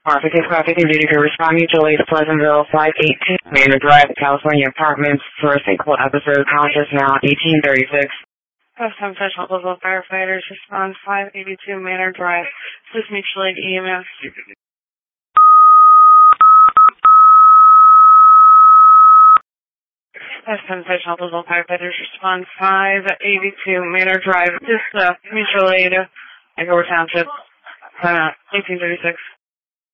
Traffic is traffic and duty to respond mutual aid to Pleasantville, 582 Manor Drive, California Apartments, first equal episode, Countess now, 1836. Some special local firefighters respond 582 Manor Drive. This is mutual aid EMS. Some special local firefighters respond 582 Manor Drive. This is mutual aid, Echo Township, 1836.